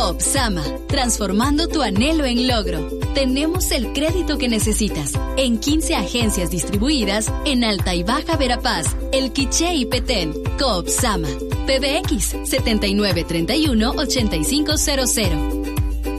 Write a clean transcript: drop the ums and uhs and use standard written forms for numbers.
Coop Sama, transformando tu anhelo en logro. Tenemos el crédito que necesitas en 15 agencias distribuidas en Alta y Baja Verapaz, El Quiché y Petén. Coop Sama. PBX 7931-8500.